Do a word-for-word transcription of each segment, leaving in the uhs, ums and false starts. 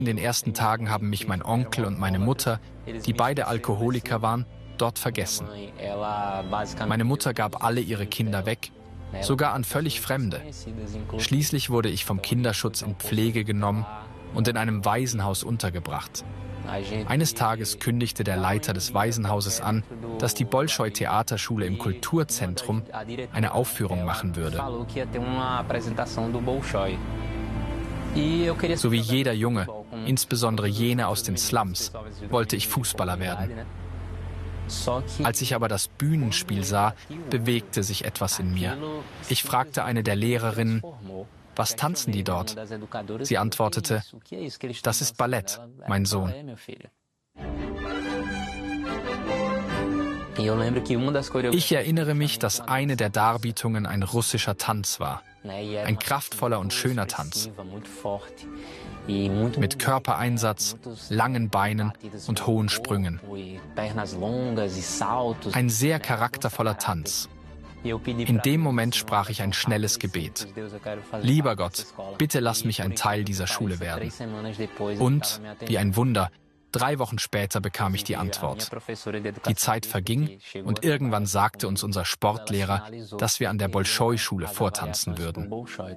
In den ersten Tagen haben mich mein Onkel und meine Mutter, die beide Alkoholiker waren, dort vergessen. Meine Mutter gab alle ihre Kinder weg, sogar an völlig Fremde. Schließlich wurde ich vom Kinderschutz in Pflege genommen und in einem Waisenhaus untergebracht. Eines Tages kündigte der Leiter des Waisenhauses an, dass die Bolschoi-Theaterschule im Kulturzentrum eine Aufführung machen würde. So wie jeder Junge, insbesondere jene aus den Slums, wollte ich Fußballer werden. Als ich aber das Bühnenspiel sah, bewegte sich etwas in mir. Ich fragte eine der Lehrerinnen, was tanzen die dort? Sie antwortete, das ist Ballett, mein Sohn. Ich erinnere mich, dass eine der Darbietungen ein russischer Tanz war. Ein kraftvoller und schöner Tanz. Mit Körpereinsatz, langen Beinen und hohen Sprüngen. Ein sehr charaktervoller Tanz. In dem Moment sprach ich ein schnelles Gebet. Lieber Gott, bitte lass mich ein Teil dieser Schule werden. Und, wie ein Wunder, drei Wochen später bekam ich die Antwort. Die Zeit verging und irgendwann sagte uns unser Sportlehrer, dass wir an der Bolschoi-Schule vortanzen würden.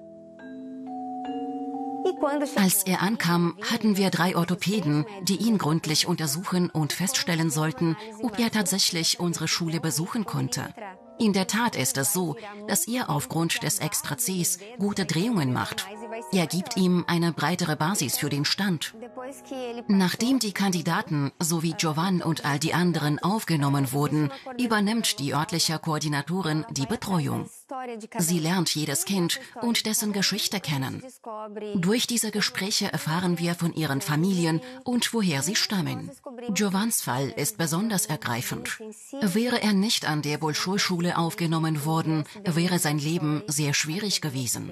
Als er ankam, hatten wir drei Orthopäden, die ihn gründlich untersuchen und feststellen sollten, ob er tatsächlich unsere Schule besuchen konnte. In der Tat ist es so, dass er aufgrund des Extra Cs gute Drehungen macht. Er gibt ihm eine breitere Basis für den Stand. Nachdem die Kandidaten sowie Jovan und all die anderen aufgenommen wurden, übernimmt die örtliche Koordinatorin die Betreuung. Sie lernt jedes Kind und dessen Geschichte kennen. Durch diese Gespräche erfahren wir von ihren Familien und woher sie stammen. Jovans Fall ist besonders ergreifend. Wäre er nicht an der Bolschoi-Schule aufgenommen worden, wäre sein Leben sehr schwierig gewesen.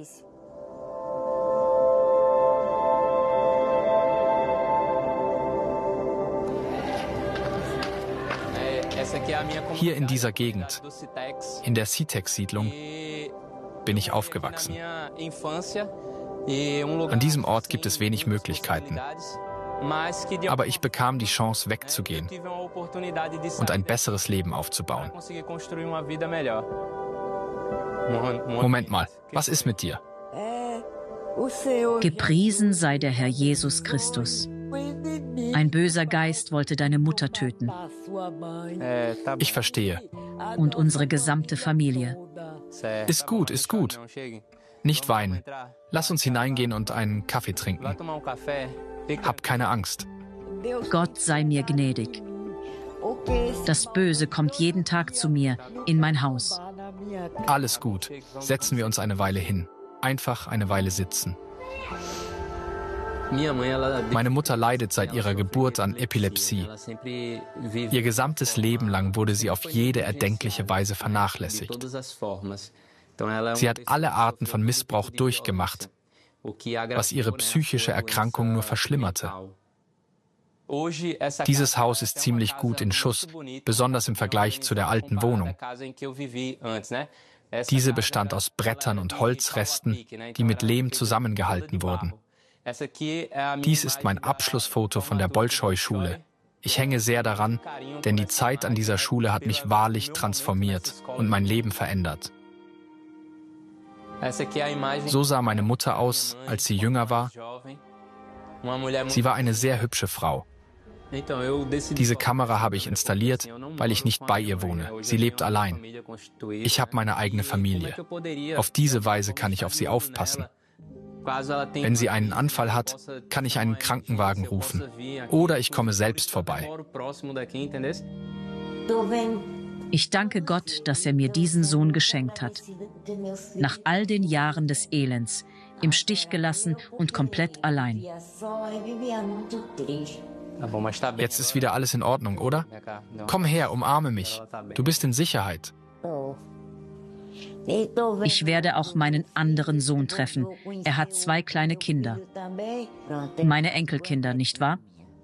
Hier in dieser Gegend, in der Citex-Siedlung, bin ich aufgewachsen. An diesem Ort gibt es wenig Möglichkeiten. Aber ich bekam die Chance, wegzugehen und ein besseres Leben aufzubauen. Moment mal, was ist mit dir? Gepriesen sei der Herr Jesus Christus. Ein böser Geist wollte deine Mutter töten. Ich verstehe. Und unsere gesamte Familie. Ist gut, ist gut. Nicht weinen. Lass uns hineingehen und einen Kaffee trinken. Hab keine Angst. Gott sei mir gnädig. Das Böse kommt jeden Tag zu mir, in mein Haus. Alles gut. Setzen wir uns eine Weile hin. Einfach eine Weile sitzen. Meine Mutter leidet seit ihrer Geburt an Epilepsie. Ihr gesamtes Leben lang wurde sie auf jede erdenkliche Weise vernachlässigt. Sie hat alle Arten von Missbrauch durchgemacht, was ihre psychische Erkrankung nur verschlimmerte. Dieses Haus ist ziemlich gut in Schuss, besonders im Vergleich zu der alten Wohnung. Diese bestand aus Brettern und Holzresten, die mit Lehm zusammengehalten wurden. Dies ist mein Abschlussfoto von der Bolschoi-Schule. Ich hänge sehr daran, denn die Zeit an dieser Schule hat mich wahrlich transformiert und mein Leben verändert. So sah meine Mutter aus, als sie jünger war. Sie war eine sehr hübsche Frau. Diese Kamera habe ich installiert, weil ich nicht bei ihr wohne. Sie lebt allein. Ich habe meine eigene Familie. Auf diese Weise kann ich auf sie aufpassen. Wenn sie einen Anfall hat, kann ich einen Krankenwagen rufen. Oder ich komme selbst vorbei. Ich danke Gott, dass er mir diesen Sohn geschenkt hat. Nach all den Jahren des Elends, im Stich gelassen und komplett allein. Jetzt ist wieder alles in Ordnung, oder? Komm her, umarme mich. Du bist in Sicherheit. Ich werde auch meinen anderen Sohn treffen. Er hat zwei kleine Kinder. Meine Enkelkinder, nicht wahr?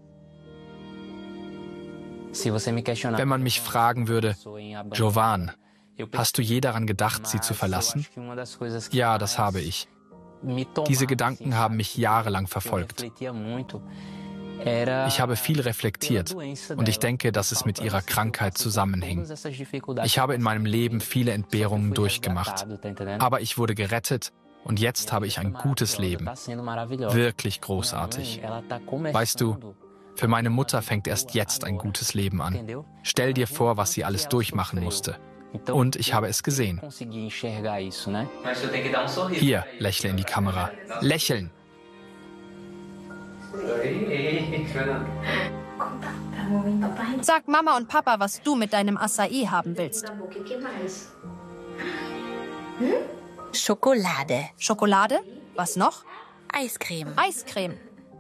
Wenn man mich fragen würde, Jovan, hast du je daran gedacht, sie zu verlassen? Ja, das habe ich. Diese Gedanken haben mich jahrelang verfolgt. Ich habe viel reflektiert und ich denke, dass es mit ihrer Krankheit zusammenhing. Ich habe in meinem Leben viele Entbehrungen durchgemacht, aber ich wurde gerettet und jetzt habe ich ein gutes Leben. Wirklich großartig. Weißt du, für meine Mutter fängt erst jetzt ein gutes Leben an. Stell dir vor, was sie alles durchmachen musste. Und ich habe es gesehen. Hier, lächle in die Kamera. Lächeln! Sag Mama und Papa, was du mit deinem Acai haben willst. Schokolade. Schokolade? Was noch? Eiscreme. Eiscreme.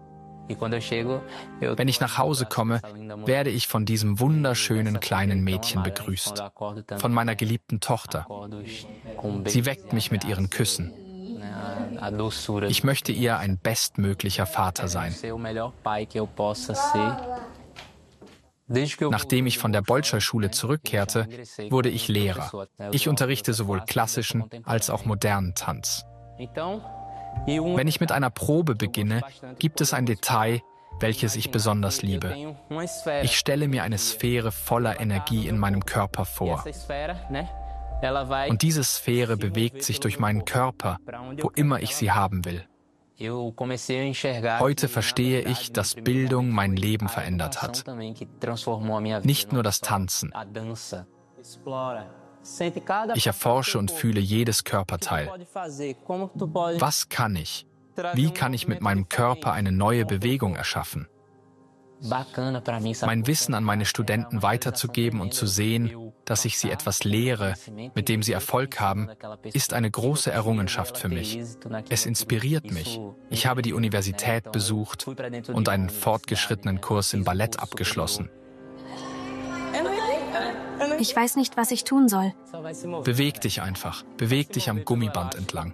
Wenn ich nach Hause komme, werde ich von diesem wunderschönen kleinen Mädchen begrüßt. Von meiner geliebten Tochter. Sie weckt mich mit ihren Küssen. Ich möchte ihr ein bestmöglicher Vater sein. Nachdem ich von der Bolschoi-Schule zurückkehrte, wurde ich Lehrer. Ich unterrichte sowohl klassischen als auch modernen Tanz. Wenn ich mit einer Probe beginne, gibt es ein Detail, welches ich besonders liebe. Ich stelle mir eine Sphäre voller Energie in meinem Körper vor. Und diese Sphäre bewegt sich durch meinen Körper, wo immer ich sie haben will. Heute verstehe ich, dass Bildung mein Leben verändert hat. Nicht nur das Tanzen. Ich erforsche und fühle jedes Körperteil. Was kann ich? Wie kann ich mit meinem Körper eine neue Bewegung erschaffen? Mein Wissen an meine Studenten weiterzugeben und zu sehen, dass ich sie etwas lehre, mit dem sie Erfolg haben, ist eine große Errungenschaft für mich. Es inspiriert mich. Ich habe die Universität besucht und einen fortgeschrittenen Kurs im Ballett abgeschlossen. Ich weiß nicht, was ich tun soll. Beweg dich einfach. Beweg dich am Gummiband entlang.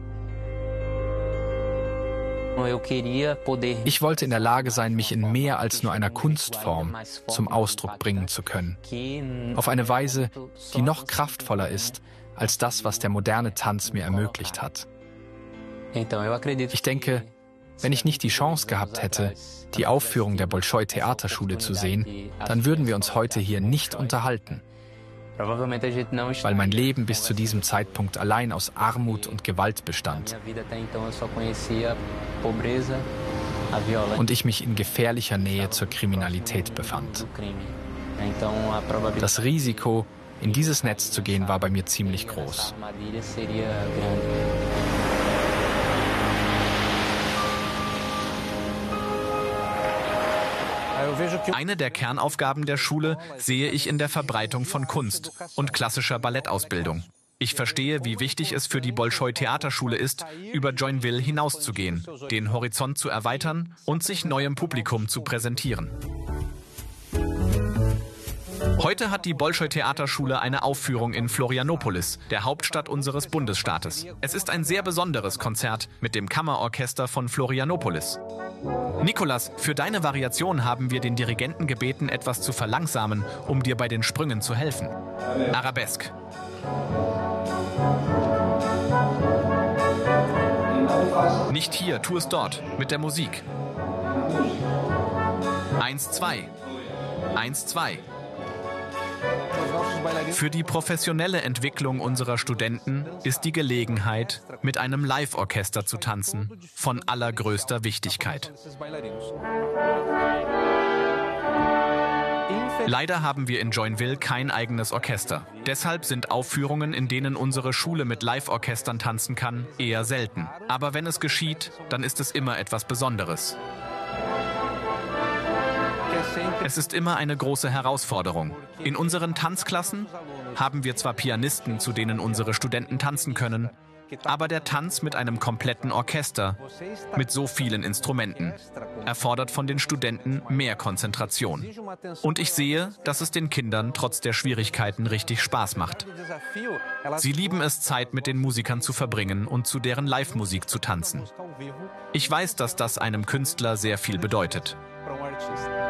Ich wollte in der Lage sein, mich in mehr als nur einer Kunstform zum Ausdruck bringen zu können. Auf eine Weise, die noch kraftvoller ist als das, was der moderne Tanz mir ermöglicht hat. Ich denke, wenn ich nicht die Chance gehabt hätte, die Aufführung der Bolschoi-Theaterschule zu sehen, dann würden wir uns heute hier nicht unterhalten. Weil mein Leben bis zu diesem Zeitpunkt allein aus Armut und Gewalt bestand. Und ich mich in gefährlicher Nähe zur Kriminalität befand. Das Risiko, in dieses Netz zu gehen, war bei mir ziemlich groß. Eine der Kernaufgaben der Schule sehe ich in der Verbreitung von Kunst und klassischer Ballettausbildung. Ich verstehe, wie wichtig es für die Bolschoi-Theaterschule ist, über Joinville hinauszugehen, den Horizont zu erweitern und sich neuem Publikum zu präsentieren. Heute hat die Bolschoi-Theaterschule eine Aufführung in Florianopolis, der Hauptstadt unseres Bundesstaates. Es ist ein sehr besonderes Konzert mit dem Kammerorchester von Florianopolis. Nicolas, für deine Variation haben wir den Dirigenten gebeten, etwas zu verlangsamen, um dir bei den Sprüngen zu helfen. Arabesque. Nicht hier, tu es dort, mit der Musik. Eins, zwei. Eins, zwei. Für die professionelle Entwicklung unserer Studenten ist die Gelegenheit, mit einem Live-Orchester zu tanzen, von allergrößter Wichtigkeit. Leider haben wir in Joinville kein eigenes Orchester. Deshalb sind Aufführungen, in denen unsere Schule mit Live-Orchestern tanzen kann, eher selten. Aber wenn es geschieht, dann ist es immer etwas Besonderes. Es ist immer eine große Herausforderung. In unseren Tanzklassen haben wir zwar Pianisten, zu denen unsere Studenten tanzen können, aber der Tanz mit einem kompletten Orchester, mit so vielen Instrumenten, erfordert von den Studenten mehr Konzentration. Und ich sehe, dass es den Kindern trotz der Schwierigkeiten richtig Spaß macht. Sie lieben es, Zeit mit den Musikern zu verbringen und zu deren Live-Musik zu tanzen. Ich weiß, dass das einem Künstler sehr viel bedeutet.